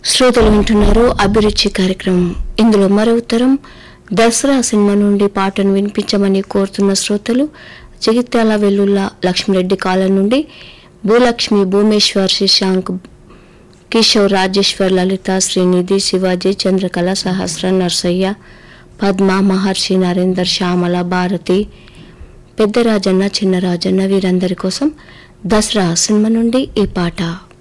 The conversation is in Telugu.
శ్రోతలు వింటున్నారు అభిరుచి కార్యక్రమం. ఇందులో మరో ఉత్తరం, దసరా సినిమా నుండి పాటను వినిపించమని కోరుతున్న శ్రోతలు జగిత్యాల వెల్లుల్ల లక్ష్మిరెడ్డి కాలనీ నుండి భూలక్ష్మి, భూమేశ్వర్, శశాంక్, కిషోర్, రాజేశ్వర్, లలిత, శ్రీనిధి, శివాజీ, చంద్రకళ, సహస్ర, నర్సయ్య, పద్మ, మహర్షి, నరేందర్, శ్యామల, భారతి, పెద్దరాజన్న, చిన్నరాజన్న వీరందరి కోసం దసరా సినిమా నుండి ఈ పాట.